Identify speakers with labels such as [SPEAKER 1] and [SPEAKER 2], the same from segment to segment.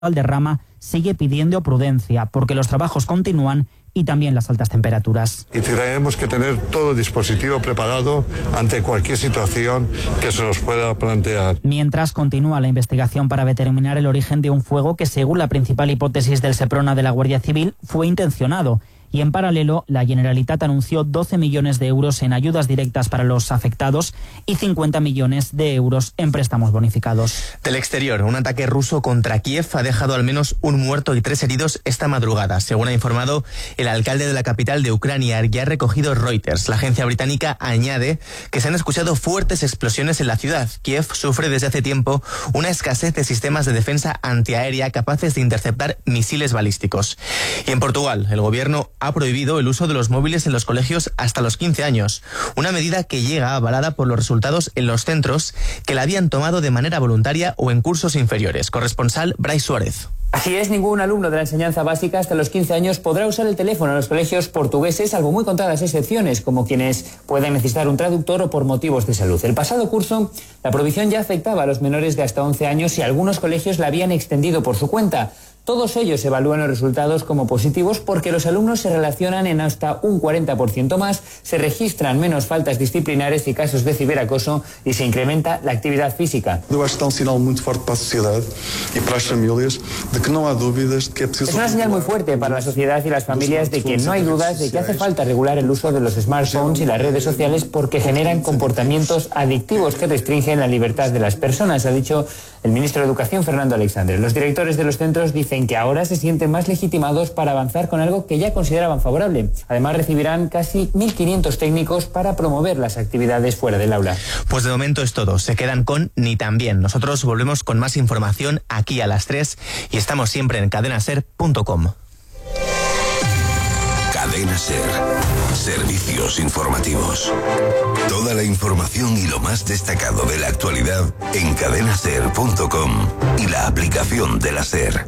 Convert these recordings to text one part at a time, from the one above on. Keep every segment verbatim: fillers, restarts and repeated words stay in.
[SPEAKER 1] Valderrama sigue pidiendo prudencia porque los trabajos continúan y también las altas temperaturas.
[SPEAKER 2] Y tenemos que tener todo el dispositivo preparado ante cualquier situación que se nos pueda plantear.
[SPEAKER 1] Mientras continúa la investigación para determinar el origen de un fuego que, según la principal hipótesis del Seprona de la Guardia Civil, fue intencionado. Y en paralelo, la Generalitat anunció doce millones de euros en ayudas directas para los afectados y cincuenta millones de euros en préstamos bonificados.
[SPEAKER 3] Del exterior, un ataque ruso contra Kiev ha dejado al menos un muerto y tres heridos esta madrugada, según ha informado el alcalde de la capital de Ucrania, y ha recogido Reuters. La agencia británica añade que se han escuchado fuertes explosiones en la ciudad. Kiev sufre desde hace tiempo una escasez de sistemas de defensa antiaérea capaces de interceptar misiles balísticos. Y en Portugal, el gobierno ha prohibido el uso de los móviles en los colegios hasta los quince años, una medida que llega avalada por los resultados en los centros que la habían tomado de manera voluntaria o en cursos inferiores. Corresponsal Brais Suárez.
[SPEAKER 4] Así es, ningún alumno de la enseñanza básica hasta los quince años podrá usar el teléfono en los colegios portugueses, salvo muy contadas excepciones, como quienes pueden necesitar un traductor o por motivos de salud. El pasado curso, la prohibición ya afectaba a los menores de hasta once años y algunos colegios la habían extendido por su cuenta. Todos ellos evalúan los resultados como positivos porque los alumnos se relacionan en hasta un cuarenta por ciento más, se registran menos faltas disciplinares y casos de ciberacoso y se incrementa la actividad física.
[SPEAKER 5] Eu acho que é um sinal muito forte para a sociedade e para as famílias de que não há dúvidas de que é preciso...
[SPEAKER 4] Es una señal muy fuerte para la sociedad y las familias de que no hay dudas de que hace falta regular el uso de los smartphones y las redes sociales porque generan comportamientos adictivos que restringen la libertad de las personas, ha dicho el ministro de Educación, Fernando Aleixandre. Los directores de los centros dicen que ahora se sienten más legitimados para avanzar con algo que ya consideraban favorable. Además, recibirán casi mil quinientos técnicos para promover las actividades fuera del aula.
[SPEAKER 3] Pues de momento es todo. Se quedan con Ni Tan Bien. Nosotros volvemos con más información aquí a las tres y estamos siempre en cadena ser punto com.
[SPEAKER 6] Cadena Ser. Servicios informativos. Toda la información y lo más destacado de la actualidad en cadena ser punto com y la aplicación de la SER.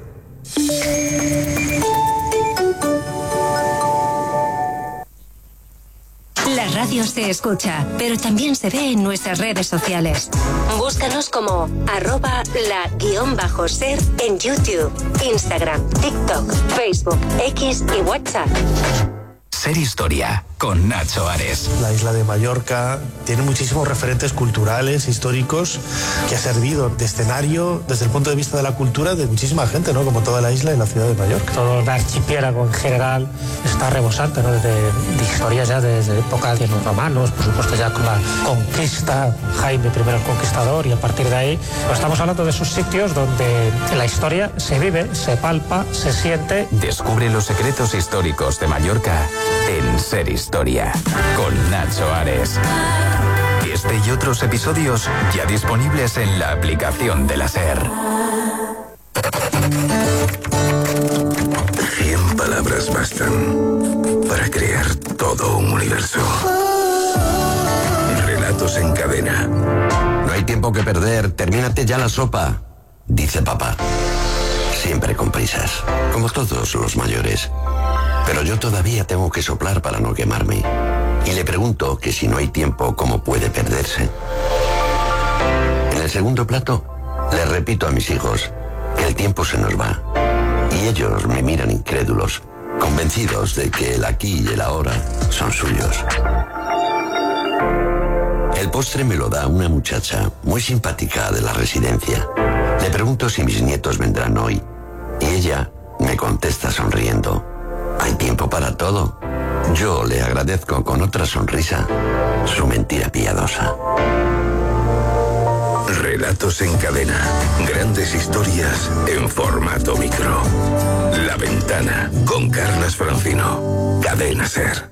[SPEAKER 7] La radio se escucha, pero también se ve en nuestras redes sociales. Búscanos como arroba la guión bajo ser en YouTube, Instagram, TikTok, Facebook, X y WhatsApp.
[SPEAKER 6] Ser Historia, con Nacho Ares.
[SPEAKER 8] La isla de Mallorca tiene muchísimos referentes culturales, históricos, que ha servido de escenario desde el punto de vista de la cultura de muchísima gente, ¿no? Como toda la isla y la ciudad de Mallorca.
[SPEAKER 9] Todo el archipiélago en general está rebosante, ¿no? Desde de historias ya desde época de los romanos, por supuesto ya con la conquista, Jaime primero el Conquistador, y a partir de ahí pues estamos hablando de esos sitios donde la historia se vive, se palpa, se siente.
[SPEAKER 6] Descubre los secretos históricos de Mallorca en Ser Historia, con Nacho Ares. Este y otros episodios ya disponibles en la aplicación de la SER. Cien palabras bastan para crear todo un universo. Relatos en cadena.
[SPEAKER 10] No hay tiempo que perder, termínate ya la sopa, dice papá. Siempre con prisas, como todos los mayores. Pero yo todavía tengo que soplar para no quemarme. Y le pregunto que si no hay tiempo, ¿cómo puede perderse? En el segundo plato, le repito a mis hijos que el tiempo se nos va. Y ellos me miran incrédulos, convencidos de que el aquí y el ahora son suyos. El postre me lo da una muchacha muy simpática de la residencia. Le pregunto si mis nietos vendrán hoy. Y ella me contesta sonriendo: hay tiempo para todo. Yo le agradezco con otra sonrisa su mentira piadosa.
[SPEAKER 6] Relatos en cadena. Grandes historias en formato micro. La Ventana, con Carlas Francino. Cadena SER.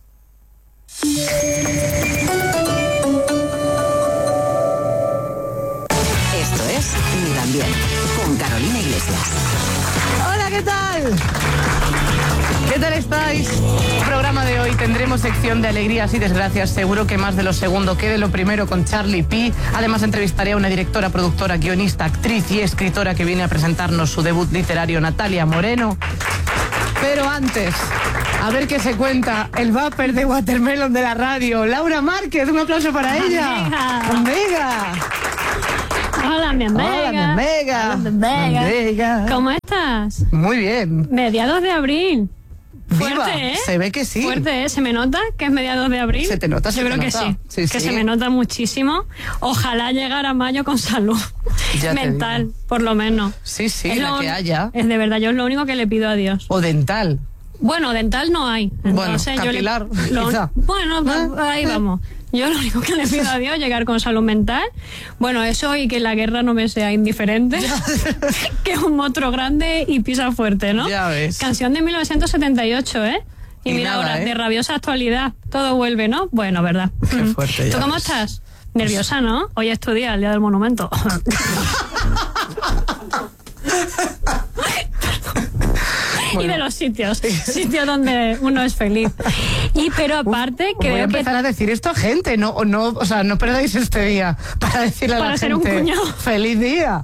[SPEAKER 7] Esto es Ni Tan Bien, con Carolina Iglesias.
[SPEAKER 11] Hola, ¿qué tal? ¿Qué tal estáis? El programa de hoy tendremos sección de alegrías y desgracias. Seguro que más de lo segundo que de lo primero con Charlie P. Además entrevistaré a una directora, productora, guionista, actriz y escritora que viene a presentarnos su debut literario, Natalia Moreno. Pero antes, a ver qué se cuenta el vapor de Watermelon de la radio, Laura Márquez. Un aplauso para ella. ¡Venga!
[SPEAKER 12] Hola, mi amiga.
[SPEAKER 11] Hola, mi amiga.
[SPEAKER 12] Hola, mi amiga.
[SPEAKER 11] Amiga.
[SPEAKER 12] ¿Cómo estás?
[SPEAKER 11] Muy bien.
[SPEAKER 12] Mediados de abril.
[SPEAKER 11] Viva.
[SPEAKER 12] Fuerte, ¿eh?
[SPEAKER 11] Se ve que sí.
[SPEAKER 12] Fuerte, ¿eh? ¿Se me nota que es mediados de abril?
[SPEAKER 11] Se te nota, se
[SPEAKER 12] Yo
[SPEAKER 11] te
[SPEAKER 12] creo que
[SPEAKER 11] nota.
[SPEAKER 12] sí.
[SPEAKER 11] Sí,
[SPEAKER 12] que
[SPEAKER 11] sí.
[SPEAKER 12] se me nota muchísimo. Ojalá llegar a mayo con salud
[SPEAKER 11] Ya te
[SPEAKER 12] mental,
[SPEAKER 11] digo.
[SPEAKER 12] por lo menos.
[SPEAKER 11] Sí, sí,
[SPEAKER 12] Es
[SPEAKER 11] la
[SPEAKER 12] lo-
[SPEAKER 11] que haya.
[SPEAKER 12] Es de verdad, yo es lo único que le pido a Dios.
[SPEAKER 11] O dental.
[SPEAKER 12] Bueno, dental no hay.
[SPEAKER 11] Bueno,
[SPEAKER 12] Entonces yo le-
[SPEAKER 11] capilar,
[SPEAKER 12] lo-
[SPEAKER 11] quizá.
[SPEAKER 12] Bueno, va- ahí vamos. Yo lo único que le pido a Dios es llegar con salud mental. Bueno, eso y que la guerra no me sea indiferente. Que es un monstruo grande y pisa fuerte, ¿no?
[SPEAKER 11] Ya ves.
[SPEAKER 12] Canción de mil novecientos setenta y ocho, ¿eh? Y,
[SPEAKER 11] Y
[SPEAKER 12] mira
[SPEAKER 11] nada,
[SPEAKER 12] ahora,
[SPEAKER 11] ¿eh?
[SPEAKER 12] de rabiosa actualidad. Todo vuelve, ¿no? Bueno, ¿verdad?
[SPEAKER 11] Qué fuerte,
[SPEAKER 12] ¿Tú
[SPEAKER 11] ya
[SPEAKER 12] cómo
[SPEAKER 11] ves.
[SPEAKER 12] estás? Nerviosa, ¿no? Hoy es tu día, el día del monumento. Y de los sitios, sitios donde uno es feliz. Y pero aparte
[SPEAKER 11] Voy a
[SPEAKER 12] creo que
[SPEAKER 11] empezar a decir esto a gente, no, o no, o sea, no perdáis este día para decirle a
[SPEAKER 12] Para
[SPEAKER 11] la
[SPEAKER 12] ser un
[SPEAKER 11] gente
[SPEAKER 12] cuñado.
[SPEAKER 11] feliz día.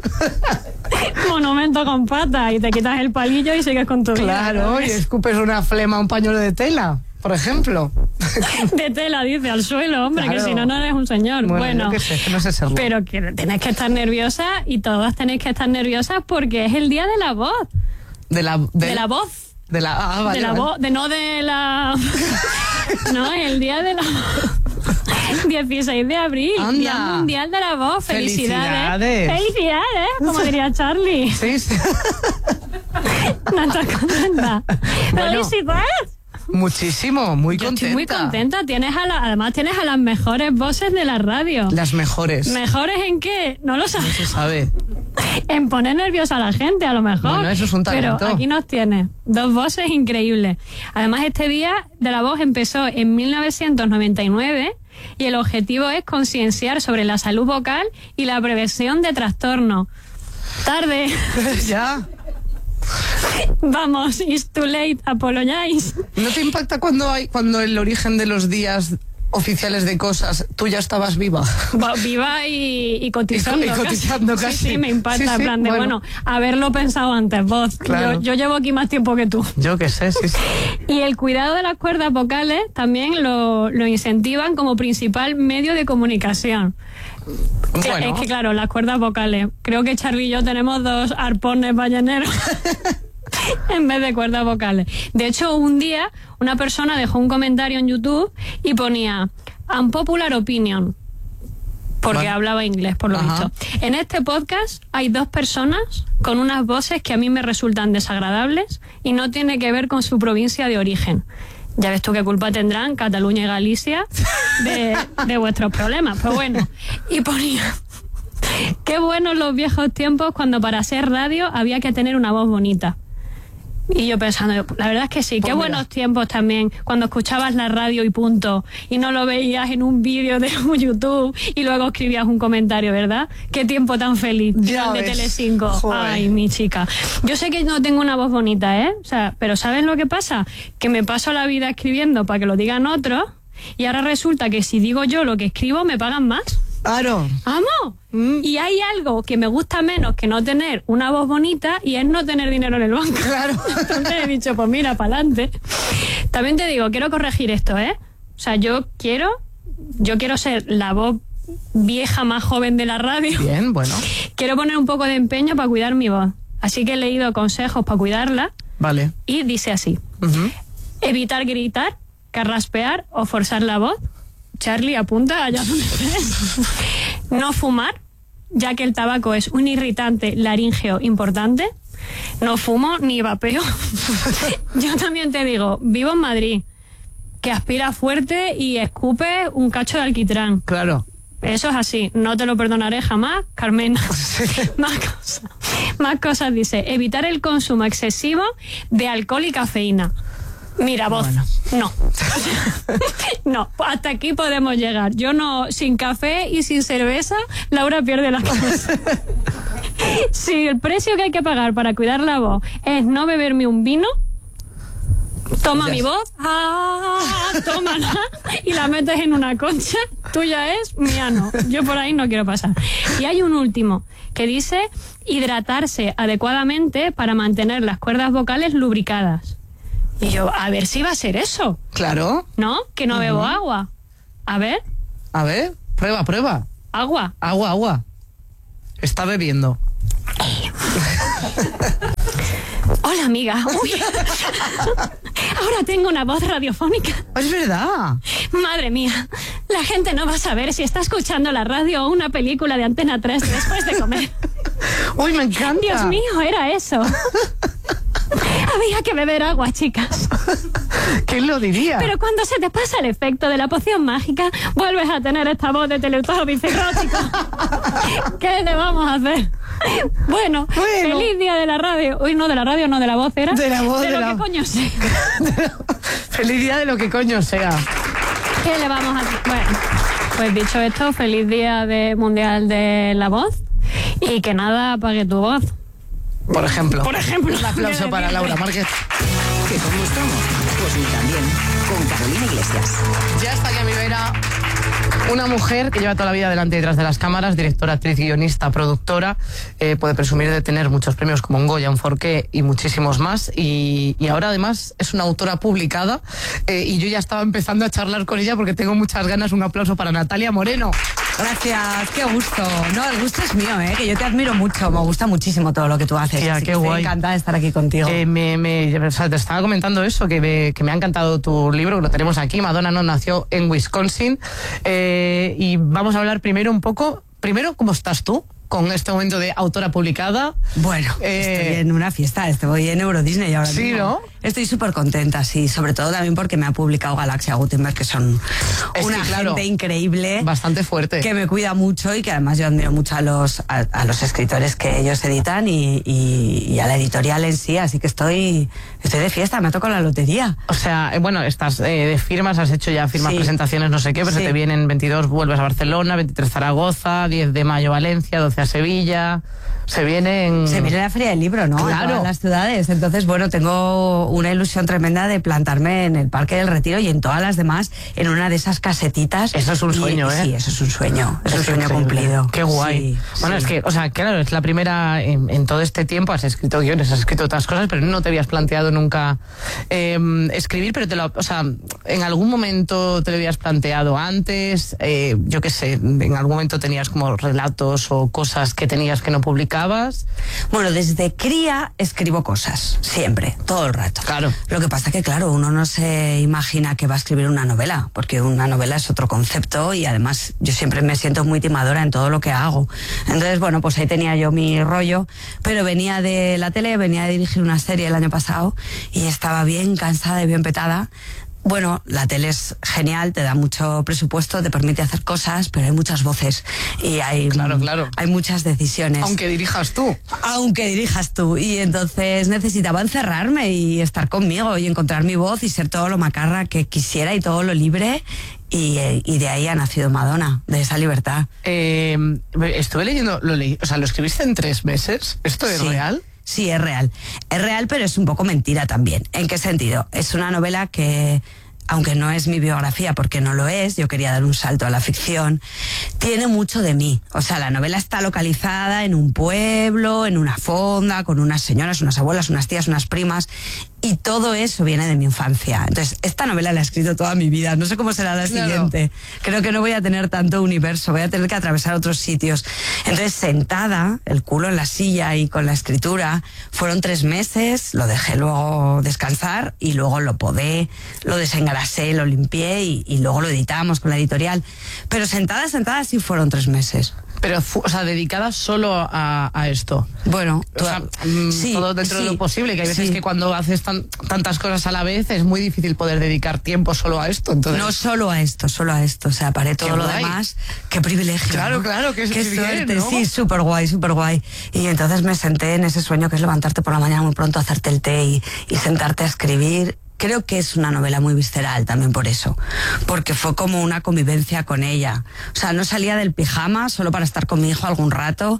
[SPEAKER 12] monumento con pata y te quitas el palillo y sigues con tu vida.
[SPEAKER 11] Claro, y escupes una flema a un pañuelo de tela, por ejemplo.
[SPEAKER 12] De tela, dice, al suelo, hombre,
[SPEAKER 11] Claro.
[SPEAKER 12] que si no, no eres un señor.
[SPEAKER 11] Bueno,
[SPEAKER 12] Bueno,
[SPEAKER 11] yo qué sé, que no sé serlo.
[SPEAKER 12] pero que tenéis que estar nerviosas y todas tenéis que estar nerviosas porque es el día de la voz.
[SPEAKER 11] De la,
[SPEAKER 12] De, la voz.
[SPEAKER 11] De la, ah, vale,
[SPEAKER 12] de la
[SPEAKER 11] vale.
[SPEAKER 12] voz, de no de la... no, es el día de la dieciséis de abril,
[SPEAKER 11] Anda.
[SPEAKER 12] Día Mundial de la Voz. Felicidades.
[SPEAKER 11] Felicidades.
[SPEAKER 12] Felicidades, como diría Charlie.
[SPEAKER 11] Sí, sí.
[SPEAKER 12] No estás contenta.
[SPEAKER 11] Bueno.
[SPEAKER 12] Felicidades.
[SPEAKER 11] Muchísimo, muy
[SPEAKER 12] Yo
[SPEAKER 11] contenta.
[SPEAKER 12] estoy muy contenta. Tienes a la, además tienes a las mejores voces de la radio.
[SPEAKER 11] Las mejores.
[SPEAKER 12] ¿Mejores en qué? No lo
[SPEAKER 11] No
[SPEAKER 12] sabes.
[SPEAKER 11] se sabe.
[SPEAKER 12] En poner nerviosa a la gente, a lo mejor.
[SPEAKER 11] Bueno, eso es un talento.
[SPEAKER 12] Pero aquí nos tiene. Dos voces increíbles. Además, este Día de la Voz empezó en mil novecientos noventa y nueve y el objetivo es concienciar sobre la salud vocal y la prevención de trastornos. Tarde.
[SPEAKER 11] Ya.
[SPEAKER 12] Vamos, it's too late, apologize.
[SPEAKER 11] ¿No te impacta cuando hay cuando el origen de los días oficiales de cosas, tú ya estabas viva?
[SPEAKER 12] Va- Viva y, y cotizando.
[SPEAKER 11] Y co- y cotizando casi.
[SPEAKER 12] Sí, sí, me impacta.
[SPEAKER 11] Sí, sí,
[SPEAKER 12] en plan de,
[SPEAKER 11] bueno.
[SPEAKER 12] bueno, haberlo pensado antes, vos.
[SPEAKER 11] Claro.
[SPEAKER 12] Yo, yo llevo aquí más tiempo que tú.
[SPEAKER 11] Yo qué sé, sí, sí.
[SPEAKER 12] Y el cuidado de las cuerdas vocales también lo, lo incentivan como principal medio de comunicación. Que-
[SPEAKER 11] Bueno.
[SPEAKER 12] Es que claro, las cuerdas vocales. Creo que Charly y yo tenemos dos arpones balleneros en vez de cuerdas vocales. De hecho, un día una persona dejó un comentario en YouTube y ponía unpopular opinion. Porque
[SPEAKER 11] Vale.
[SPEAKER 12] hablaba inglés, por lo
[SPEAKER 11] Ajá.
[SPEAKER 12] visto. En este podcast hay dos personas con unas voces que a mí me resultan desagradables y no tiene que ver con su provincia de origen. Ya ves tú qué culpa tendrán Cataluña y Galicia de, de vuestros problemas. Pues bueno, y ponía... Qué buenos los viejos tiempos cuando para hacer radio había que tener una voz bonita. Y yo pensando, la verdad es que sí,
[SPEAKER 11] Pues
[SPEAKER 12] qué
[SPEAKER 11] mira.
[SPEAKER 12] buenos tiempos también, cuando escuchabas la radio y punto, y no lo veías en un vídeo de un YouTube y luego escribías un comentario, ¿verdad? Qué tiempo tan feliz,
[SPEAKER 11] Ya
[SPEAKER 12] final de
[SPEAKER 11] ves.
[SPEAKER 12] Telecinco.
[SPEAKER 11] Joder.
[SPEAKER 12] Ay, mi chica. Yo sé que no tengo una voz bonita, ¿eh? O sea, pero ¿sabes lo que pasa? Que me paso la vida escribiendo para que lo digan otros, y ahora resulta que si digo yo lo que escribo, me pagan más.
[SPEAKER 11] Claro.
[SPEAKER 12] ¡Vamos! Y hay algo que me gusta menos que no tener una voz bonita y es no tener dinero en el banco.
[SPEAKER 11] Claro.
[SPEAKER 12] Entonces he dicho, pues mira, para adelante. También te digo, quiero corregir esto, ¿eh? O sea, yo quiero, yo quiero ser la voz vieja más joven de la radio.
[SPEAKER 11] Bien, bueno.
[SPEAKER 12] Quiero poner un poco de empeño para cuidar mi voz. Así que he leído consejos para cuidarla
[SPEAKER 11] Vale.
[SPEAKER 12] y dice así.
[SPEAKER 11] Ujú.
[SPEAKER 12] Evitar gritar, carraspear o forzar la voz. Charly, apunta allá donde estés. No fumar, ya que el tabaco es un irritante laríngeo importante. No fumo ni vapeo. Yo también te digo, vivo en Madrid, que aspira fuerte y escupe un cacho de alquitrán.
[SPEAKER 11] Claro.
[SPEAKER 12] Eso es así, no te lo perdonaré jamás, Carmena. Más cosas. Más cosas dice, evitar el consumo excesivo de alcohol y cafeína. Mira, voz,
[SPEAKER 11] Bueno.
[SPEAKER 12] no. No, hasta aquí podemos llegar. Yo no, sin café y sin cerveza, Laura pierde la cabeza. Si el precio que hay que pagar para cuidar la voz es no beberme un vino, toma
[SPEAKER 11] Ya
[SPEAKER 12] mi
[SPEAKER 11] sé.
[SPEAKER 12] voz, ah, tómala y la metes en una concha, tuya es, mía no. Yo por ahí no quiero pasar. Y hay un último que dice hidratarse adecuadamente para mantener las cuerdas vocales lubricadas. Y yo, a ver si va a ser eso,
[SPEAKER 11] Claro.
[SPEAKER 12] ¿no? Que no bebo agua. A ver,
[SPEAKER 11] A ver, prueba, prueba.
[SPEAKER 12] agua.
[SPEAKER 11] Agua, agua. Está bebiendo.
[SPEAKER 12] Hola, amiga. Uy. Ahora tengo una voz radiofónica.
[SPEAKER 11] Es verdad.
[SPEAKER 12] Madre mía, la gente no va a saber si está escuchando la radio o una película de Antena tres después de comer.
[SPEAKER 11] Uy, me encanta.
[SPEAKER 12] Dios mío, era eso. Había que beber agua, chicas.
[SPEAKER 11] ¿Quién lo diría?
[SPEAKER 12] Pero cuando se te pasa el efecto de la poción mágica, vuelves a tener esta voz de Teletubby psicótico. ¿Qué le vamos a hacer? Bueno, bueno, feliz día de la radio. Uy, no, de la radio, no, de la voz era.
[SPEAKER 11] De la voz,
[SPEAKER 12] de,
[SPEAKER 11] de
[SPEAKER 12] lo
[SPEAKER 11] la...
[SPEAKER 12] que coño sea.
[SPEAKER 11] Feliz día de lo que coño sea.
[SPEAKER 12] ¿Qué le vamos a hacer? Bueno, pues dicho esto, feliz día de Mundial de la Voz. Y que nada apague tu voz.
[SPEAKER 11] Por ejemplo.
[SPEAKER 12] Por ejemplo.
[SPEAKER 11] Un aplauso para Laura Márquez.
[SPEAKER 13] ¿Que cómo estamos? Pues ni también, con Carolina Iglesias.
[SPEAKER 11] Ya está aquí a mi vera una mujer que lleva toda la vida delante y detrás de las cámaras, directora, actriz, guionista, productora, eh, puede presumir de tener muchos premios como un Goya, un Forqué y muchísimos más, y, y ahora además es una autora publicada, eh, y yo ya estaba empezando a charlar con ella porque tengo muchas ganas. Un aplauso para Natalia Moreno.
[SPEAKER 14] Gracias, qué gusto. No, el gusto es mío, ¿eh? Que yo te admiro mucho, me gusta muchísimo todo lo que tú haces.
[SPEAKER 11] Tía,
[SPEAKER 14] Así
[SPEAKER 11] qué
[SPEAKER 14] que
[SPEAKER 11] guay.
[SPEAKER 14] estoy encantada de estar aquí contigo.
[SPEAKER 11] Eh, me, me, o sea, te estaba comentando eso, que me, que me ha encantado tu libro, que lo tenemos aquí. Madonna no nació en Wisconsin. Eh, y vamos a hablar primero un poco, primero, ¿cómo estás tú con este momento de autora publicada?
[SPEAKER 14] Bueno,
[SPEAKER 11] eh,
[SPEAKER 14] estoy en una fiesta, estoy en Euro Disney ahora
[SPEAKER 11] sí,
[SPEAKER 14] mismo.
[SPEAKER 11] ¿no?
[SPEAKER 14] Estoy súper contenta, sí, sobre todo también porque me ha publicado Galaxia Gutenberg, que son
[SPEAKER 11] es
[SPEAKER 14] una
[SPEAKER 11] que, claro,
[SPEAKER 14] gente increíble.
[SPEAKER 11] Bastante fuerte.
[SPEAKER 14] Que me cuida mucho y que además yo admiro mucho a los, a, a los escritores que ellos editan y, y, y a la editorial en sí, así que estoy, estoy de fiesta, me ha tocado la lotería.
[SPEAKER 11] O sea, eh, bueno, estás eh, de firmas, has hecho ya firmas,
[SPEAKER 14] sí.
[SPEAKER 11] presentaciones, no sé qué, pero
[SPEAKER 14] sí.
[SPEAKER 11] se te vienen veintidós, vuelves a Barcelona, veintitrés Zaragoza, diez de mayo Valencia, doce a Sevilla. Se vienen...
[SPEAKER 14] Se viene la Feria del Libro, ¿no?
[SPEAKER 11] Claro.
[SPEAKER 14] En todas las ciudades. Entonces, bueno, tengo una ilusión tremenda de plantarme en el Parque del Retiro y en todas las demás, en una de esas casetitas.
[SPEAKER 11] Eso es un sueño,
[SPEAKER 14] y,
[SPEAKER 11] ¿eh?
[SPEAKER 14] Sí, eso es un sueño. Es, es un sueño
[SPEAKER 11] increíble.
[SPEAKER 14] cumplido.
[SPEAKER 11] Qué guay.
[SPEAKER 14] Sí,
[SPEAKER 11] bueno,
[SPEAKER 14] sí.
[SPEAKER 11] es que, o sea, claro, es la primera en, en todo este tiempo. Has escrito guiones, has escrito otras cosas, pero no te habías planteado nunca eh, escribir, pero te lo, o sea, en algún momento te lo habías planteado antes, eh, yo qué sé, en algún momento tenías como relatos o cosas que tenías que no publicabas.
[SPEAKER 14] Bueno, desde cría escribo cosas, siempre, todo el rato.
[SPEAKER 11] Claro.
[SPEAKER 14] Lo que pasa que, claro, uno no se imagina que va a escribir una novela, porque una novela es otro concepto y además yo siempre me siento muy timadora en todo lo que hago. Entonces, bueno, pues ahí tenía yo mi rollo, pero venía de la tele, venía de dirigir una serie el año pasado y estaba bien cansada y bien petada. Bueno, la tele es genial, te da mucho presupuesto, te permite hacer cosas, pero hay muchas voces y hay,
[SPEAKER 11] claro, claro.
[SPEAKER 14] hay muchas decisiones.
[SPEAKER 11] Aunque dirijas tú.
[SPEAKER 14] Aunque dirijas tú. Y entonces necesitaba encerrarme y estar conmigo y encontrar mi voz y ser todo lo macarra que quisiera y todo lo libre. Y, y de ahí ha nacido Madonna, de esa libertad.
[SPEAKER 11] Eh, estuve leyendo, lo leí, o sea, ¿lo escribiste en tres meses? ¿Esto es
[SPEAKER 14] sí.
[SPEAKER 11] real?
[SPEAKER 14] Sí, es real. Es real, pero es un poco mentira también. ¿En qué sentido? Es una novela que, aunque no es mi biografía, porque no lo es, yo quería dar un salto a la ficción, tiene mucho de mí. O sea, la novela está localizada en un pueblo, en una fonda, con unas señoras, unas abuelas, unas tías, unas primas, y todo eso viene de mi infancia. Entonces, esta novela la he escrito toda mi vida. No sé cómo será la
[SPEAKER 11] claro.
[SPEAKER 14] siguiente. Creo que no voy a tener tanto universo, voy a tener que atravesar otros sitios. Entonces, sentada, el culo en la silla y con la escritura, fueron tres meses, lo dejé luego descansar y luego lo podé, lo desengrasé, lo limpié y, y luego lo editamos con la editorial. Pero sentada, sentada sí fueron tres meses.
[SPEAKER 11] Pero, o sea, dedicada solo a, a esto.
[SPEAKER 14] Bueno,
[SPEAKER 11] o sea,
[SPEAKER 14] sí,
[SPEAKER 11] todo dentro
[SPEAKER 14] sí,
[SPEAKER 11] de lo posible, que hay veces
[SPEAKER 14] sí.
[SPEAKER 11] que cuando haces tan, tantas cosas a la vez es muy difícil poder dedicar tiempo solo a esto. Entonces...
[SPEAKER 14] No solo a esto, solo a esto. O sea, paré todo
[SPEAKER 11] Qué
[SPEAKER 14] lo
[SPEAKER 11] guay.
[SPEAKER 14] demás. Qué privilegio.
[SPEAKER 11] Claro,
[SPEAKER 14] ¿no?
[SPEAKER 11] claro, que es
[SPEAKER 14] Qué
[SPEAKER 11] bien,
[SPEAKER 14] suerte,
[SPEAKER 11] ¿no?
[SPEAKER 14] sí, súper guay, súper guay. Y entonces me senté en ese sueño que es levantarte por la mañana muy pronto, hacerte el té y, y sentarte a escribir. Creo que es una novela muy visceral también por eso, porque fue como una convivencia con ella. O sea, no salía del pijama solo para estar con mi hijo algún rato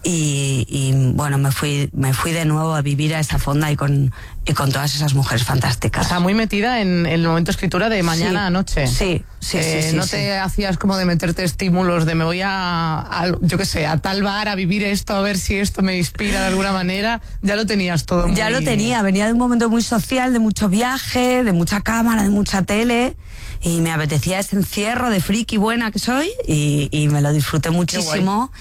[SPEAKER 14] y, y bueno, me fui, me fui de nuevo a vivir a esa fonda y con, y con todas esas mujeres fantásticas.
[SPEAKER 11] O sea, muy metida en, en el momento de escritura de mañana
[SPEAKER 14] sí,
[SPEAKER 11] a noche.
[SPEAKER 14] Sí, Sí,
[SPEAKER 11] eh,
[SPEAKER 14] sí, sí,
[SPEAKER 11] no
[SPEAKER 14] sí.
[SPEAKER 11] te hacías como de meterte estímulos de me voy a, a, yo qué sé, a tal bar a vivir esto, a ver si esto me inspira de alguna manera. Ya lo tenías todo muy...
[SPEAKER 14] Ya lo tenía, venía de un momento muy social, de mucho viaje, de mucha cámara, de mucha tele, y me apetecía ese encierro de friki buena que soy, y, y me lo disfruté muchísimo.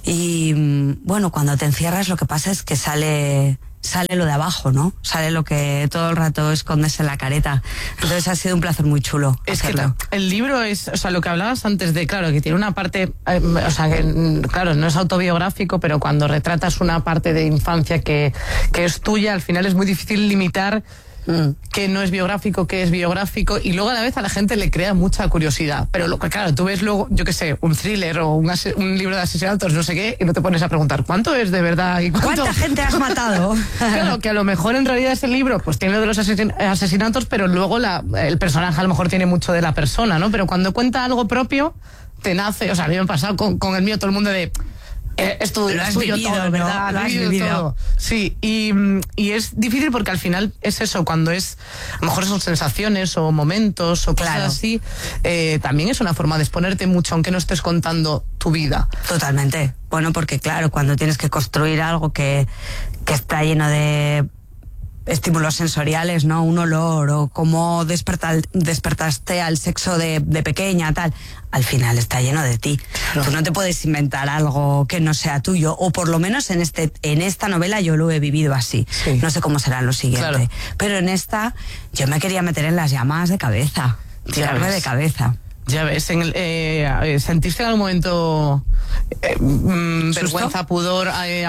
[SPEAKER 14] Y bueno, cuando te encierras lo que pasa es que sale... sale lo de abajo, ¿no? Sale lo que todo el rato escondes en la careta. Entonces ha sido un placer muy chulo
[SPEAKER 11] Es
[SPEAKER 14] hacerlo.
[SPEAKER 11] que el libro es, o sea, lo que hablabas antes de, claro, que tiene una parte, eh, o sea, que, claro, no es autobiográfico, pero cuando retratas una parte de infancia que, que es tuya, al final es muy difícil limitar mm. qué no es biográfico, qué es biográfico, y luego a la vez a la gente le crea mucha curiosidad. Pero lo que, claro, tú ves luego, yo qué sé, un thriller o un, ase- un libro de asesinatos, no sé qué, y no te pones a preguntar ¿cuánto es de verdad? ¿Y cuánto?
[SPEAKER 14] ¿Cuánta gente has matado?
[SPEAKER 11] Claro, que a lo mejor en realidad ese libro pues tiene lo de los asesin- asesinatos, pero luego la, el personaje a lo mejor tiene mucho de la persona, ¿no? Pero cuando cuenta algo propio, te nace, o sea, a mí me ha pasado con, con el mío, todo el mundo de... Eh, es tu,
[SPEAKER 14] Lo has
[SPEAKER 11] es tuyo
[SPEAKER 14] vivido,
[SPEAKER 11] todo,
[SPEAKER 14] ¿no?
[SPEAKER 11] ¿verdad?
[SPEAKER 14] Lo
[SPEAKER 11] Has
[SPEAKER 14] has
[SPEAKER 11] vivido
[SPEAKER 14] vivido.
[SPEAKER 11] todo. Sí, y, y es difícil porque al final es eso, cuando es, a lo mejor son sensaciones o momentos o cosas
[SPEAKER 14] Claro.
[SPEAKER 11] así, eh, también es una forma de exponerte mucho, aunque no estés contando tu vida.
[SPEAKER 14] Totalmente. Bueno, porque claro, cuando tienes que construir algo que, que está lleno de estímulos sensoriales, ¿no? Un olor o cómo desperta- despertaste al sexo de, de pequeña, tal. Al final está lleno de ti. Tú no te puedes inventar algo que no sea tuyo, o por lo menos en este en esta novela yo lo he vivido así.
[SPEAKER 11] Sí.
[SPEAKER 14] No sé cómo será en lo siguiente.
[SPEAKER 11] Claro.
[SPEAKER 14] Pero en esta yo me quería meter en las llamas de cabeza, tirarme
[SPEAKER 11] ves.
[SPEAKER 14] de cabeza.
[SPEAKER 11] Ya ves, en el, eh, eh, ¿sentiste en algún momento eh, mm, vergüenza, pudor, eh,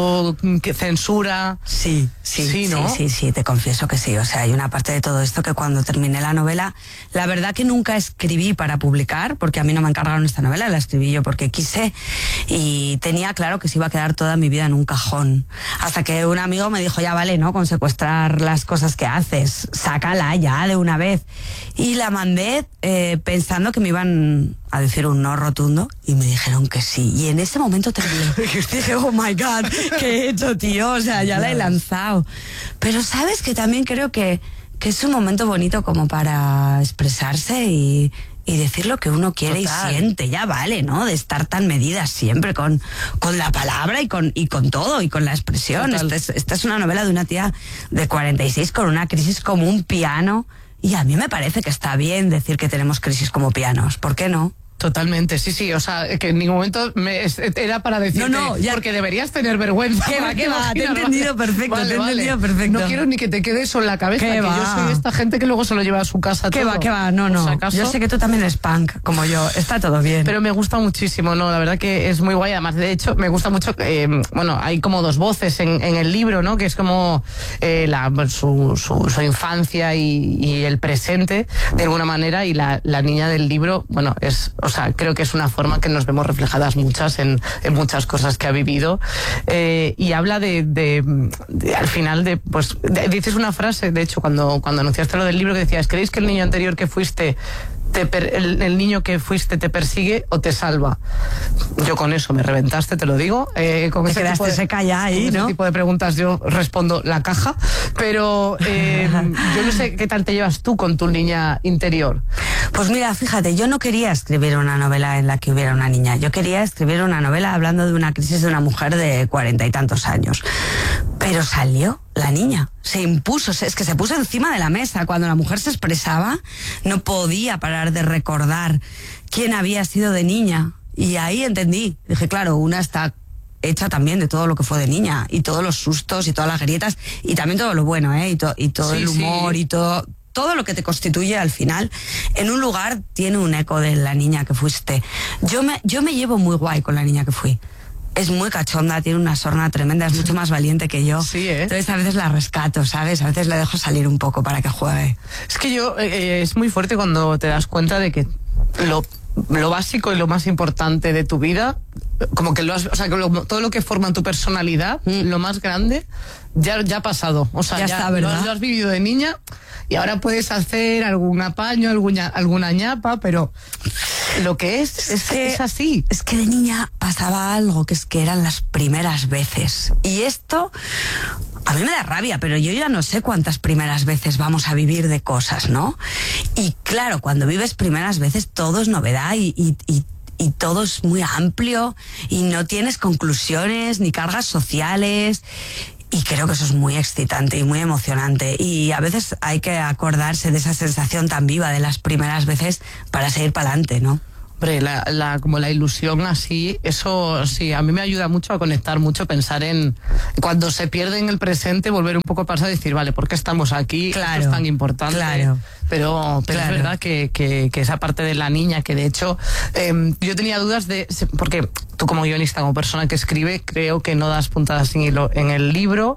[SPEAKER 11] autocensura?
[SPEAKER 14] Sí, sí,
[SPEAKER 11] Sí,
[SPEAKER 14] sí,
[SPEAKER 11] ¿no?
[SPEAKER 14] sí, sí, te confieso que sí. O sea, hay una parte de todo esto que cuando terminé la novela, la verdad que nunca escribí para publicar, porque a mí no me encargaron esta novela, la escribí yo porque quise, y tenía claro que se iba a quedar toda mi vida en un cajón. Hasta que un amigo me dijo, ya vale, ¿no? Con secuestrar las cosas que haces, sácala ya de una vez. Y la mandé eh, pensando que me iban a decir un no rotundo, y me dijeron que sí. Y en ese momento temblé. Dije, oh my God, ¿qué he hecho, tío? O sea, ya la he lanzado. Pero sabes que también creo que, que es un momento bonito como para expresarse y, y decir lo que uno quiere.
[SPEAKER 11] Total.
[SPEAKER 14] Y siente. Ya vale, ¿no? De estar tan medida siempre con, con la palabra y con, y con todo, y con la expresión.
[SPEAKER 11] Total.
[SPEAKER 14] Esta es, esta es una novela de una tía de cuarenta y seis con una crisis como un piano. Y a mí me parece que está bien decir que tenemos crisis como pianos. ¿Por qué no?
[SPEAKER 11] Totalmente, sí, sí, o sea, que en ningún momento me, es- era para decirte,
[SPEAKER 14] No, no, ya-
[SPEAKER 11] porque deberías tener vergüenza.
[SPEAKER 14] ¿Qué va,
[SPEAKER 11] ¿para
[SPEAKER 14] qué va? Te he
[SPEAKER 11] imaginar?
[SPEAKER 14] entendido perfecto, te he entendido perfecto.
[SPEAKER 11] No quiero ni que te quede eso en la cabeza,
[SPEAKER 14] ¿Qué
[SPEAKER 11] que
[SPEAKER 14] va?
[SPEAKER 11] yo soy de esta gente que luego se lo lleva a su casa
[SPEAKER 14] ¿Qué
[SPEAKER 11] todo.
[SPEAKER 14] va, qué va? No,
[SPEAKER 11] Por
[SPEAKER 14] no.
[SPEAKER 11] si acaso.
[SPEAKER 14] Yo sé que tú también eres punk, como yo. Está todo bien.
[SPEAKER 11] Pero me gusta muchísimo, ¿no? La verdad que es muy guay. Además, de hecho, me gusta mucho, eh, bueno, hay como dos voces en, en el libro, ¿no? Que es como eh, la, su, su, su infancia y, y el presente, de alguna manera, y la, la niña del libro, bueno, es, o sea, creo que es una forma que nos vemos reflejadas muchas en, en muchas cosas que ha vivido. Eh, y habla de, de, de, al final, de, pues, de- dices una frase, de hecho, cuando, cuando anunciaste lo del libro, que decías, ¿creéis que el niño anterior que fuiste Te per- el, el niño que fuiste te persigue o te salva? Yo con eso me reventaste, te lo digo. Eh, con
[SPEAKER 14] Te
[SPEAKER 11] ese
[SPEAKER 14] quedaste
[SPEAKER 11] tipo de,
[SPEAKER 14] seca ya ahí,
[SPEAKER 11] con
[SPEAKER 14] ¿no?
[SPEAKER 11] ese tipo de preguntas yo respondo la caja, pero eh, yo no sé qué tal te llevas tú con tu niña interior.
[SPEAKER 14] Pues mira, fíjate, yo no quería escribir una novela en la que hubiera una niña. Yo quería escribir una novela hablando de una crisis de una mujer de cuarenta y tantos años. Pero salió la niña, se impuso, se- es que se puso encima de la mesa. Cuando la mujer se expresaba, no podía parar de recordar quién había sido de niña. Y ahí entendí. Dije, claro, una está hecha también de todo lo que fue de niña, y todos los sustos y todas las grietas, y también todo lo bueno, ¿eh? Y, to- y todo
[SPEAKER 11] Sí,
[SPEAKER 14] el humor
[SPEAKER 11] sí.
[SPEAKER 14] y todo... Todo lo que te constituye al final, en un lugar tiene un eco de la niña que fuiste. Yo me, yo me llevo muy guay con la niña que fui. Es muy cachonda, tiene una sorna tremenda, es mucho más valiente que yo.
[SPEAKER 11] Sí, ¿eh?
[SPEAKER 14] Entonces a veces la rescato, ¿sabes? A veces la dejo salir un poco para que juegue.
[SPEAKER 11] Es que yo, eh, es muy fuerte cuando te das cuenta de que lo, lo básico y lo más importante de tu vida, como que lo has, o sea, que lo- todo lo que forma tu personalidad, lo más grande, ya, ya ha pasado. O sea,
[SPEAKER 14] Ya
[SPEAKER 11] ya,
[SPEAKER 14] está,
[SPEAKER 11] lo,
[SPEAKER 14] ¿verdad?
[SPEAKER 11] has- lo has vivido de niña y ahora puedes hacer algún apaño, alguna, alguna ñapa, pero lo que es, es,
[SPEAKER 14] que-
[SPEAKER 11] es así.
[SPEAKER 14] Es que de niña pasaba algo, que es que eran las primeras veces. Y esto a mí me da rabia, pero yo ya no sé cuántas primeras veces vamos a vivir de cosas, ¿no? Y claro, cuando vives primeras veces todo es novedad y, y, y, y todo es muy amplio y no tienes conclusiones ni cargas sociales. Y creo que eso es muy excitante y muy emocionante. Y a veces hay que acordarse de esa sensación tan viva de las primeras veces para seguir para adelante, ¿no?
[SPEAKER 11] Hombre, la, la, como la ilusión así, eso sí, a mí me ayuda mucho a conectar mucho, pensar en cuando se pierde en el presente, volver un poco al pasado y decir, vale, ¿por qué estamos aquí?
[SPEAKER 14] Claro,
[SPEAKER 11] esto es tan importante.
[SPEAKER 14] Claro.
[SPEAKER 11] Pero, pero
[SPEAKER 14] Claro.
[SPEAKER 11] es verdad que, que, que esa parte de la niña, que de hecho eh, yo tenía dudas de, porque tú como guionista, como persona que escribe, creo que no das puntadas sin hilo en el libro.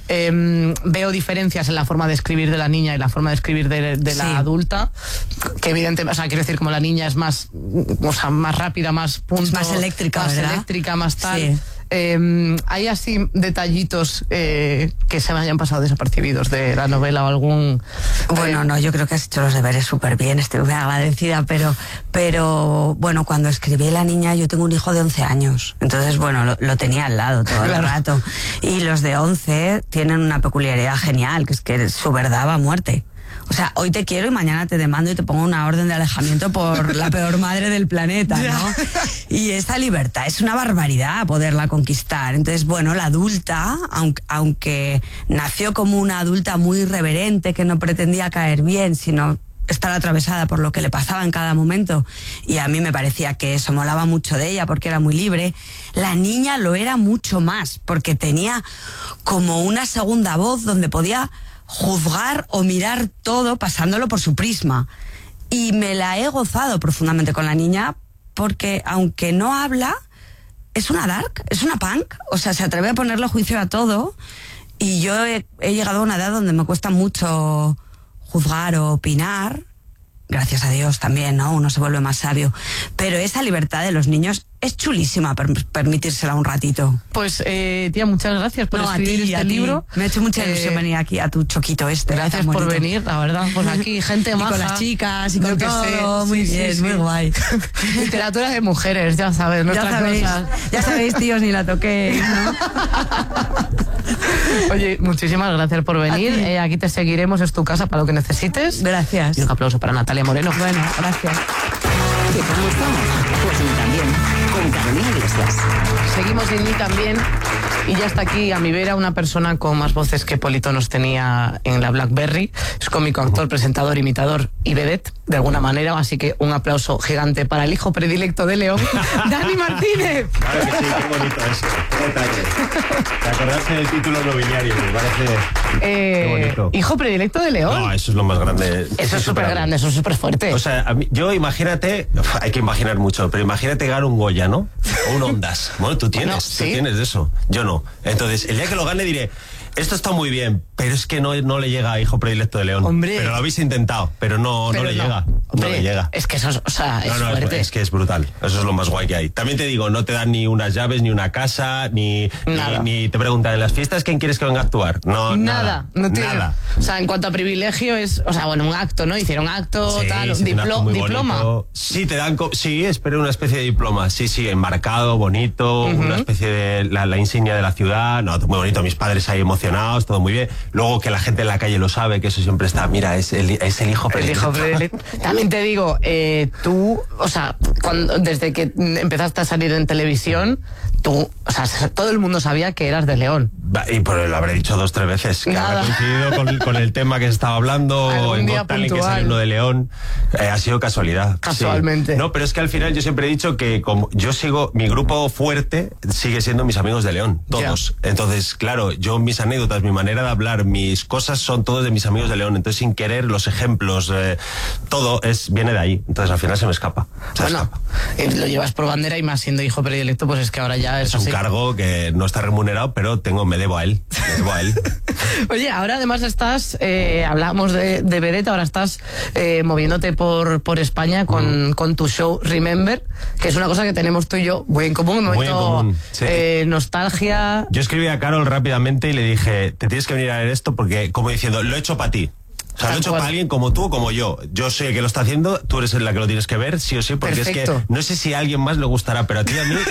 [SPEAKER 11] Eh, veo diferencias en la forma de escribir de la niña y la forma de escribir de, de la
[SPEAKER 14] Sí.
[SPEAKER 11] adulta, que evidentemente, o sea, quiero decir, como la niña es más, o sea, más rápida, más punto,
[SPEAKER 14] Es más eléctrica,
[SPEAKER 11] más
[SPEAKER 14] ¿verdad?
[SPEAKER 11] eléctrica, más tal.
[SPEAKER 14] Sí.
[SPEAKER 11] Eh, ¿Hay así detallitos eh, que se me hayan pasado desapercibidos de la novela o algún...?
[SPEAKER 14] Bueno, no, yo creo que has hecho los deberes súper bien, estoy muy agradecida, pero, pero bueno, cuando escribí La niña, yo tengo un hijo de once años, entonces bueno, lo, lo tenía al lado todo el rato. Y los de once tienen una peculiaridad genial, que es que su verdad va a muerte. O sea, hoy te quiero y mañana te demando y te pongo una orden de alejamiento por la peor madre del planeta, ¿no? Y esa libertad es una barbaridad poderla conquistar. Entonces, bueno, la adulta, aunque, aunque nació como una adulta muy irreverente, que no pretendía caer bien, sino estar atravesada por lo que le pasaba en cada momento, y a mí me parecía que eso molaba mucho de ella porque era muy libre, la niña lo era mucho más, porque tenía como una segunda voz donde podía juzgar o mirar todo pasándolo por su prisma. Y me la he gozado profundamente con la niña porque aunque no habla, es una dark, es una punk, o sea, se atreve a ponerle juicio a todo, y yo he, he llegado a una edad donde me cuesta mucho juzgar o opinar, gracias a Dios también, ¿no? Uno se vuelve más sabio, pero esa libertad de los niños es chulísima, per permitírsela un ratito.
[SPEAKER 11] Pues, eh, tía, muchas gracias por
[SPEAKER 14] no,
[SPEAKER 11] escribir
[SPEAKER 14] a ti,
[SPEAKER 11] este
[SPEAKER 14] a ti.
[SPEAKER 11] libro.
[SPEAKER 14] Me ha hecho mucha ilusión
[SPEAKER 11] Eh,
[SPEAKER 14] venir aquí a tu choquito este.
[SPEAKER 11] Gracias por venir, la verdad. Pues aquí, gente
[SPEAKER 14] y
[SPEAKER 11] maja.
[SPEAKER 14] con las chicas y con
[SPEAKER 11] Yo que
[SPEAKER 14] todo,
[SPEAKER 11] sé.
[SPEAKER 14] muy
[SPEAKER 11] Sí, sí,
[SPEAKER 14] bien,
[SPEAKER 11] sí.
[SPEAKER 14] muy guay.
[SPEAKER 11] Literatura de mujeres, ya sabes,
[SPEAKER 14] Ya
[SPEAKER 11] nuestras
[SPEAKER 14] sabéis,
[SPEAKER 11] cosas.
[SPEAKER 14] ya sabéis, tíos, ni la toqué, ¿no?
[SPEAKER 11] Oye, muchísimas gracias por venir. Eh, aquí te seguiremos, es tu casa para lo que necesites.
[SPEAKER 14] Gracias.
[SPEAKER 11] Y un aplauso para Natalia Moreno.
[SPEAKER 14] Bueno, gracias.
[SPEAKER 13] ¿Qué tal estamos? Pues ni también, con Carolina Iglesias.
[SPEAKER 11] Seguimos en Ni también. Y ya está aquí a mi vera una persona con más voces que Polito nos tenía en la BlackBerry. Es cómico, actor, presentador, imitador y vedette, de alguna manera. Así que un aplauso gigante para el hijo predilecto de León, Dani Martínez.
[SPEAKER 15] Claro que sí, qué bonito eso. Qué detalle. De acordarse del título nobiliario, me parece.
[SPEAKER 11] Eh,
[SPEAKER 15] Qué bonito.
[SPEAKER 11] Hijo predilecto de León.
[SPEAKER 15] No, eso es lo más grande.
[SPEAKER 11] Eso es súper grande, eso es súper fuerte.
[SPEAKER 15] O sea, a mí- yo imagínate, uf, hay que imaginar mucho, pero imagínate ganar un Goya, ¿no? O un Ondas. Bueno, tú tienes,
[SPEAKER 11] Bueno,
[SPEAKER 15] tú
[SPEAKER 11] sí.
[SPEAKER 15] tienes de eso. Yo no. Entonces, el día que lo gane diré, esto está muy bien, pero es que no, no le llega a hijo predilecto de León.
[SPEAKER 11] Hombre.
[SPEAKER 15] Pero lo habéis intentado, pero no,
[SPEAKER 11] Pero
[SPEAKER 15] no le
[SPEAKER 11] no.
[SPEAKER 15] llega.
[SPEAKER 11] Hombre,
[SPEAKER 15] no le llega.
[SPEAKER 11] Es que eso es, o sea, es
[SPEAKER 15] No, no, es,
[SPEAKER 11] fuerte.
[SPEAKER 15] es que es brutal. Eso es lo más guay que hay. También te digo, no te dan ni unas llaves, ni una casa, ni, ni,
[SPEAKER 11] Nada.
[SPEAKER 15] ni te preguntan en las fiestas quién quieres que venga a actuar. No,
[SPEAKER 11] Nada,
[SPEAKER 15] nada.
[SPEAKER 11] no tiene.
[SPEAKER 15] Nada.
[SPEAKER 11] O sea, en cuanto a privilegio es, o sea, bueno, un acto, ¿no? Hicieron acto,
[SPEAKER 15] Sí,
[SPEAKER 11] tal,
[SPEAKER 15] se
[SPEAKER 11] un
[SPEAKER 15] te hace
[SPEAKER 11] diplo-
[SPEAKER 15] muy
[SPEAKER 11] diploma.
[SPEAKER 15] bonito. Sí, te dan, co- sí, espero una especie de diploma. Sí, sí, enmarcado, bonito,
[SPEAKER 11] Ujú.
[SPEAKER 15] una especie de la, la insignia de la ciudad. No, muy bonito, mis padres ahí emocionados, todo muy bien. Luego que la gente en la calle lo sabe, que eso siempre está, mira, es el, es el hijo
[SPEAKER 11] El
[SPEAKER 15] predilecto.
[SPEAKER 11] hijo predilecto. También te digo, eh, tú, o sea, cuando, desde que empezaste a salir en televisión, tú, o sea, todo el mundo sabía que eras de León.
[SPEAKER 15] Va, Y por lo habré dicho dos tres veces, que
[SPEAKER 11] Nada.
[SPEAKER 15] habrá coincidido con, con el tema que se estaba hablando,
[SPEAKER 11] Algún
[SPEAKER 15] en
[SPEAKER 11] día
[SPEAKER 15] Got Talent, que
[SPEAKER 11] puntual.
[SPEAKER 15] salió uno de León. Eh, ha sido casualidad. sí.
[SPEAKER 11] Casualmente.
[SPEAKER 15] No, pero es que al final yo siempre he dicho que como yo sigo, mi grupo fuerte sigue siendo mis amigos de León, todos. Entonces, claro, yo mis anécdotas, mi manera de hablar, mis cosas son todos de mis amigos de León. Entonces, sin querer, los ejemplos, eh, todo es viene de ahí. Entonces, al final se me escapa. Se me
[SPEAKER 11] Bueno,
[SPEAKER 15] escapa.
[SPEAKER 11] eh, lo llevas por bandera y más siendo hijo predilecto, pues es que ahora ya es,
[SPEAKER 15] Es un
[SPEAKER 11] así.
[SPEAKER 15] cargo que no está remunerado, pero tengo, me debo a él. Me debo a él.
[SPEAKER 11] Oye, ahora además estás, eh, hablamos de, de vedette, ahora estás eh, moviéndote por, por España con, con tu show Remember, que es una cosa que tenemos tú y yo muy en común, un
[SPEAKER 15] Muy en
[SPEAKER 11] momento
[SPEAKER 15] común, sí.
[SPEAKER 11] eh, nostalgia.
[SPEAKER 15] Yo escribí a Carol rápidamente y le dije, te tienes que venir a ver esto porque, como diciendo, lo he hecho para ti. O sea,
[SPEAKER 11] Tal
[SPEAKER 15] lo he hecho
[SPEAKER 11] cual.
[SPEAKER 15] para alguien como tú o como yo. Yo sé que lo está haciendo, tú eres la que lo tienes que ver, sí o sí, porque
[SPEAKER 11] Perfecto.
[SPEAKER 15] es que no sé si a alguien más le gustará, pero a ti y a mí...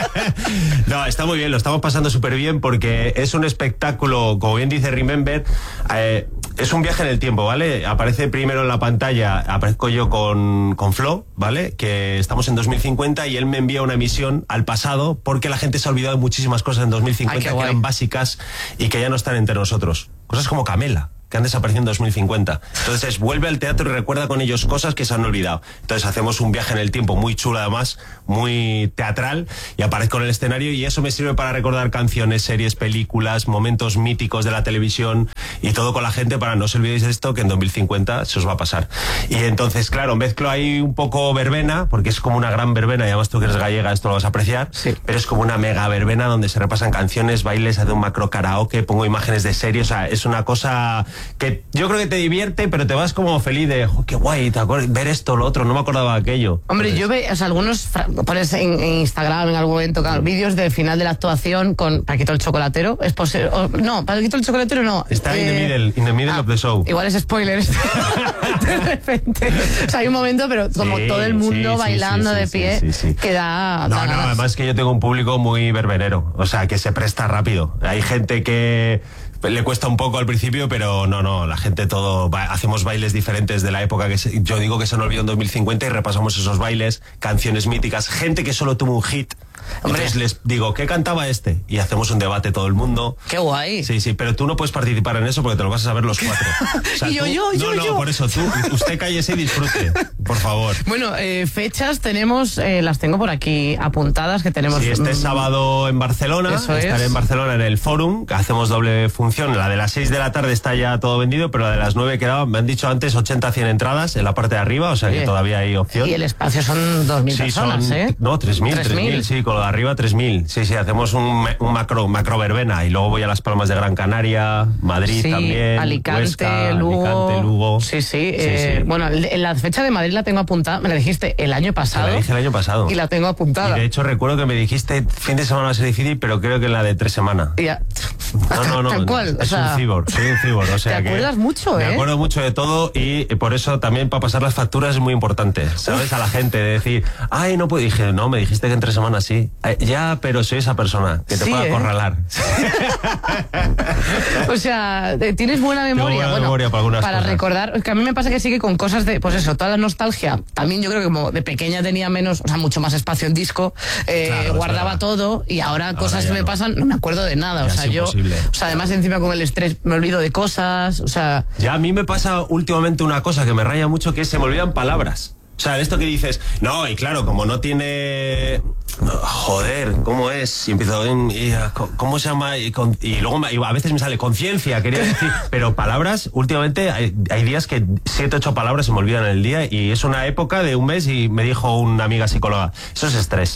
[SPEAKER 15] No, está muy bien, lo estamos pasando súper bien porque es un espectáculo, como bien dice Remember, eh, es un viaje en el tiempo, ¿vale? Aparece primero en la pantalla, aparezco yo con, con Flo, ¿vale? Que estamos en dos mil cincuenta y él me envía una misión al pasado porque la gente se ha olvidado de muchísimas cosas en dos mil cincuenta Ay, que eran básicas y que ya no están entre nosotros. Cosas como Camela, que han desaparecido en dos mil cincuenta. Entonces vuelve al teatro y recuerda con ellos cosas que se han olvidado. Entonces hacemos un viaje en el tiempo muy chulo, además, muy teatral, y aparezco en el escenario y eso me sirve para recordar canciones, series, películas, momentos míticos de la televisión y todo con la gente para no os olvidéis de esto, que en dos mil cincuenta se os va a pasar. Y entonces, claro, mezclo ahí un poco verbena, porque es como una gran verbena, y además tú que eres gallega esto lo vas a apreciar, sí. Pero es como una mega verbena donde se repasan canciones, bailes, hace un macro karaoke, pongo imágenes de series, o sea, es una cosa que yo creo que te divierte, pero te vas como feliz de, oh, qué guay, te acuerdas, ver esto, lo otro, no me acordaba de aquello.
[SPEAKER 11] Hombre, entonces, yo veo, o sea, algunos pones en, en Instagram en algún momento, claro, vídeos del final de la actuación con Paquito el Chocolatero, es posible, no, Paquito el Chocolatero no.
[SPEAKER 15] Está
[SPEAKER 11] eh,
[SPEAKER 15] in the middle, in the middle ah, of the show.
[SPEAKER 11] Igual es spoiler de repente. O sea, hay un momento, pero como sí, todo el mundo sí, bailando sí, sí, de pie, sí, sí, sí. que da...
[SPEAKER 15] No,
[SPEAKER 11] da
[SPEAKER 15] no,
[SPEAKER 11] ganas.
[SPEAKER 15] Además que yo tengo un público muy verbenero, o sea, que se presta rápido. Hay gente que le cuesta un poco al principio, pero no, no, la gente todo, va, hacemos bailes diferentes de la época que se, yo digo que se nos olvidó en dos mil cincuenta y repasamos esos bailes, canciones míticas, gente que solo tuvo un hit. Hombre. Entonces les digo, ¿qué cantaba este? Y hacemos un debate todo el mundo.
[SPEAKER 11] ¡Qué guay!
[SPEAKER 15] Sí, sí, pero tú no puedes participar en eso porque te lo vas a saber los cuatro. O sea,
[SPEAKER 11] y yo,
[SPEAKER 15] tú,
[SPEAKER 11] yo, yo,
[SPEAKER 15] No, no,
[SPEAKER 11] yo.
[SPEAKER 15] por eso tú, usted cállese y disfrute, por favor.
[SPEAKER 11] Bueno, eh, fechas tenemos, eh, las tengo por aquí apuntadas, que tenemos...
[SPEAKER 15] Sí, este sábado en Barcelona,
[SPEAKER 11] eso
[SPEAKER 15] estaré
[SPEAKER 11] es.
[SPEAKER 15] en Barcelona en el Fórum, que hacemos doble función. La de las seis de la tarde está ya todo vendido, pero la de las nueve quedaba, me han dicho antes, ochenta a cien entradas en la parte de arriba, o sea que
[SPEAKER 11] Bien.
[SPEAKER 15] todavía hay opción.
[SPEAKER 11] Y el espacio son dos mil
[SPEAKER 15] sí,
[SPEAKER 11] personas,
[SPEAKER 15] son,
[SPEAKER 11] ¿eh?
[SPEAKER 15] No, tres mil, tres mil, sí, con lo de arriba tres mil. Sí, sí, hacemos un, un macro, macro verbena y luego voy a Las Palmas de Gran Canaria, Madrid
[SPEAKER 11] sí,
[SPEAKER 15] también,
[SPEAKER 11] Alicante,
[SPEAKER 15] Huesca,
[SPEAKER 11] Lugo.
[SPEAKER 15] Alicante, Lugo.
[SPEAKER 11] Sí, sí.
[SPEAKER 15] sí,
[SPEAKER 11] eh,
[SPEAKER 15] sí.
[SPEAKER 11] Bueno, la fecha de Madrid la tengo apuntada, me la dijiste el año pasado.
[SPEAKER 15] Me la dije el año pasado.
[SPEAKER 11] Y la tengo apuntada.
[SPEAKER 15] Y de hecho recuerdo que me dijiste fin de semana va a ser difícil, pero creo que la de tres semanas.
[SPEAKER 11] Ya.
[SPEAKER 15] No, no, no.
[SPEAKER 11] Tal cual.
[SPEAKER 15] Es
[SPEAKER 11] o sea,
[SPEAKER 15] un cibor, soy un cibor. O sea
[SPEAKER 11] te acuerdas
[SPEAKER 15] que
[SPEAKER 11] mucho, ¿eh?
[SPEAKER 15] Me acuerdo mucho de todo y por eso también para pasar las facturas es muy importante, ¿sabes? A la gente, de decir, ay, no puedo. Dije, no, me dijiste que en tres semanas sí. Ay, ya, pero soy esa persona que te
[SPEAKER 11] sí,
[SPEAKER 15] puede
[SPEAKER 11] ¿eh?
[SPEAKER 15] acorralar.
[SPEAKER 11] O sea, tienes buena memoria.
[SPEAKER 15] buena
[SPEAKER 11] bueno,
[SPEAKER 15] memoria para algunas
[SPEAKER 11] para
[SPEAKER 15] cosas.
[SPEAKER 11] recordar, es que a mí me pasa que sí que con cosas de, pues eso, toda la nostalgia. También yo creo que como de pequeña tenía menos, o sea, mucho más espacio en disco, eh,
[SPEAKER 15] Claro,
[SPEAKER 11] guardaba
[SPEAKER 15] claro.
[SPEAKER 11] todo y ahora,
[SPEAKER 15] Ahora
[SPEAKER 11] cosas
[SPEAKER 15] ya
[SPEAKER 11] que me
[SPEAKER 15] no.
[SPEAKER 11] pasan, no me acuerdo de nada.
[SPEAKER 15] Ya
[SPEAKER 11] o sea,
[SPEAKER 15] es
[SPEAKER 11] yo,
[SPEAKER 15] imposible.
[SPEAKER 11] o sea, además encima con el estrés me olvido de cosas, o sea.
[SPEAKER 15] Ya a mí me pasa últimamente una cosa que me raya mucho, que es se me olvidan palabras. O sea, de esto que dices, no, y claro, como no tiene... Joder, ¿cómo es? Y empiezo, en- y, ¿cómo se llama? Y, con- y luego me- y a veces me sale conciencia, quería decir, pero palabras, últimamente hay, hay días que siete, ocho palabras se me olvidan en el día y es una época de un mes y me dijo una amiga psicóloga, eso es estrés.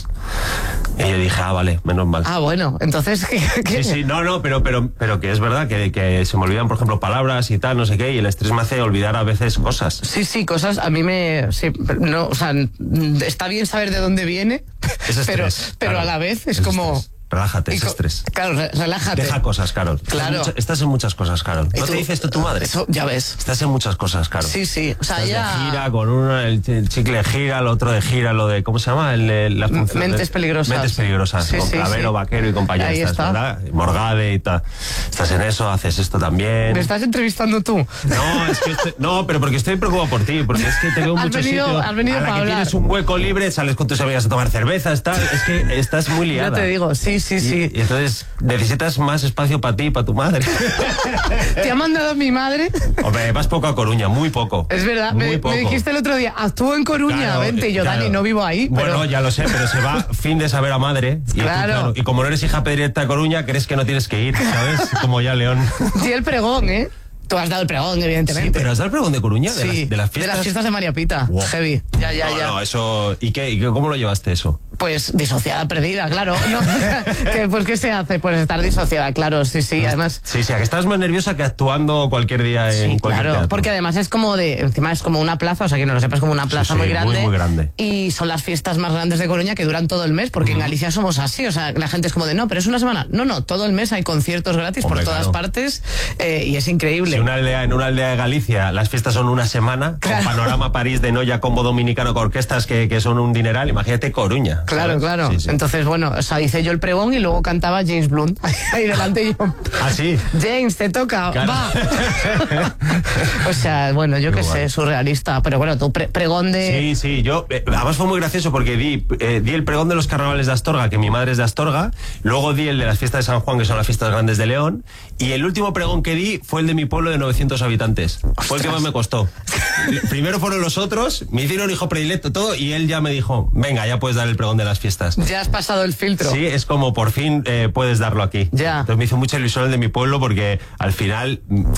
[SPEAKER 15] Y yo dije, ah, vale, menos mal.
[SPEAKER 11] Ah, bueno, entonces... ¿qué, qué?
[SPEAKER 15] Sí, sí, no, no, pero, pero, pero que es verdad que, que se me olvidan, por ejemplo, palabras y tal, no sé qué, y el estrés me hace olvidar a veces cosas.
[SPEAKER 11] Sí, sí, cosas a mí me... Sí, pero no, o sea, está bien saber de dónde viene,
[SPEAKER 15] Es
[SPEAKER 11] pero,
[SPEAKER 15] estrés,
[SPEAKER 11] pero
[SPEAKER 15] claro.
[SPEAKER 11] a la vez es
[SPEAKER 15] Es
[SPEAKER 11] como...
[SPEAKER 15] estrés. Relájate, es
[SPEAKER 11] co-
[SPEAKER 15] estrés.
[SPEAKER 11] Claro, re- relájate.
[SPEAKER 15] Deja cosas, Carol.
[SPEAKER 11] Claro.
[SPEAKER 15] Estás, en mucha- estás en muchas cosas, Carol.
[SPEAKER 11] ¿Y
[SPEAKER 15] ¿No
[SPEAKER 11] tú?
[SPEAKER 15] te dice esto tu madre?
[SPEAKER 11] Eso, ya ves.
[SPEAKER 15] Estás en muchas cosas, Carol.
[SPEAKER 11] Sí, sí. O sea,
[SPEAKER 15] Estás
[SPEAKER 11] ya...
[SPEAKER 15] de gira con uno, el, el chicle gira, el otro de gira, lo de, ¿cómo se llama? El, el- la función
[SPEAKER 11] Mentes
[SPEAKER 15] de-
[SPEAKER 11] peligrosas.
[SPEAKER 15] Mentes peligrosas,
[SPEAKER 11] Sí,
[SPEAKER 15] con
[SPEAKER 11] sí,
[SPEAKER 15] Clavero,
[SPEAKER 11] sí.
[SPEAKER 15] Vaquero y compañía.
[SPEAKER 11] Ahí
[SPEAKER 15] Estás,
[SPEAKER 11] está.
[SPEAKER 15] ¿verdad? Morgade y tal. Estás en eso, haces esto también.
[SPEAKER 11] ¿Me estás entrevistando tú?
[SPEAKER 15] No, es que estoy- no, pero porque estoy preocupado por ti, porque es que te veo en
[SPEAKER 11] Has
[SPEAKER 15] muchos
[SPEAKER 11] venido-
[SPEAKER 15] sitios.
[SPEAKER 11] has venido
[SPEAKER 15] a la
[SPEAKER 11] para
[SPEAKER 15] que
[SPEAKER 11] hablar.
[SPEAKER 15] tienes un hueco libre, sales con tus amigas a tomar cervezas, tal. Es que estás muy liada.
[SPEAKER 11] Yo te digo, sí, sí,
[SPEAKER 15] Y-
[SPEAKER 11] sí.
[SPEAKER 15] Y, entonces necesitas más espacio para ti y para tu madre.
[SPEAKER 11] ¿Te ha mandado mi madre?
[SPEAKER 15] Hombre, vas poco a Coruña, muy poco.
[SPEAKER 11] Es verdad,
[SPEAKER 15] Muy
[SPEAKER 11] me,
[SPEAKER 15] poco.
[SPEAKER 11] me dijiste el otro día, actúo en Coruña,
[SPEAKER 15] Claro,
[SPEAKER 11] vente. Y yo,
[SPEAKER 15] claro.
[SPEAKER 11] Dani, no vivo ahí.
[SPEAKER 15] Bueno,
[SPEAKER 11] pero...
[SPEAKER 15] ya lo sé, pero se va fin de saber a madre. Y, tú,
[SPEAKER 11] Claro.
[SPEAKER 15] y como no eres hija predilecta de Coruña, crees que no tienes que ir, ¿sabes? Como ya León.
[SPEAKER 11] Sí, el pregón, ¿eh? Tú has dado el pregón, evidentemente.
[SPEAKER 15] Sí, pero has dado el pregón de Coruña, de,
[SPEAKER 11] Sí,
[SPEAKER 15] las, de las fiestas.
[SPEAKER 11] fiestas de María Pita.
[SPEAKER 15] Wow.
[SPEAKER 11] Heavy. Ya, ya,
[SPEAKER 15] no,
[SPEAKER 11] ya.
[SPEAKER 15] no, eso. ¿Y qué? ¿Y qué- cómo lo llevaste eso?
[SPEAKER 11] Pues disociada perdida, claro. No, ¿qué, pues, ¿qué se hace? Pues estar disociada, claro, sí, sí. Además,
[SPEAKER 15] Sí, sí, a que estás más nerviosa que actuando cualquier día en
[SPEAKER 11] sí,
[SPEAKER 15] cualquier
[SPEAKER 11] claro.
[SPEAKER 15] teatro.
[SPEAKER 11] Porque además es como de, encima es como una plaza, o sea, que no lo sepas, como una plaza
[SPEAKER 15] sí,
[SPEAKER 11] muy grande.
[SPEAKER 15] muy, muy grande.
[SPEAKER 11] Y son las fiestas más grandes de Coruña que duran todo el mes, porque en Galicia somos así, o sea, la gente es como de, no, pero es una semana. No, no, todo el mes hay conciertos gratis
[SPEAKER 15] Hombre,
[SPEAKER 11] por todas
[SPEAKER 15] claro.
[SPEAKER 11] partes eh, y es increíble.
[SPEAKER 15] Si una aldea, en una aldea de Galicia las fiestas son una semana,
[SPEAKER 11] Claro.
[SPEAKER 15] con Panorama París de Noya, combo dominicano con orquestas que, que son un dineral, imagínate Coruña.
[SPEAKER 11] Claro,
[SPEAKER 15] ¿sabes?
[SPEAKER 11] claro.
[SPEAKER 15] Sí, sí.
[SPEAKER 11] Entonces, bueno, o sea, hice yo el pregón y luego cantaba James Blunt ahí delante y yo.
[SPEAKER 15] ¿Ah, sí?
[SPEAKER 11] James, te toca,
[SPEAKER 15] Claro.
[SPEAKER 11] va. O sea, bueno, yo qué sé, surrealista. Pero bueno, tu pre- pregón de...
[SPEAKER 15] Sí, sí, yo, eh, además fue muy gracioso porque di, eh, di el pregón de los carnavales de Astorga, que mi madre es de Astorga, luego di el de las fiestas de San Juan, que son las fiestas grandes de León, y el último pregón que di fue el de mi pueblo de novecientos habitantes. Fue el que más me costó. Primero fueron los otros, me hicieron hijo predilecto, todo, y él ya me dijo, venga, ya puedes dar el pregón de las fiestas.
[SPEAKER 11] Ya has pasado el filtro.
[SPEAKER 15] Sí, es como por fin eh, puedes darlo aquí.
[SPEAKER 11] Ya.
[SPEAKER 15] Entonces me hizo mucha ilusión el de mi pueblo porque al final